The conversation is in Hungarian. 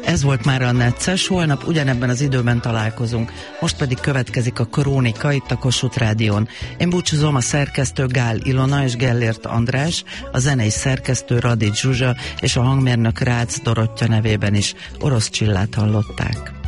Ez volt már a Necces, holnap ugyanebben az időben találkozunk. Most pedig következik a Krónika itt a Kossuth Rádión. Én búcsúzom, a szerkesztő Gál Ilona és Gellért András, a zenei szerkesztő Radics Zsuzsa és a hangmérnök Rácz Dorottya nevében is Orosz Csillát hallották.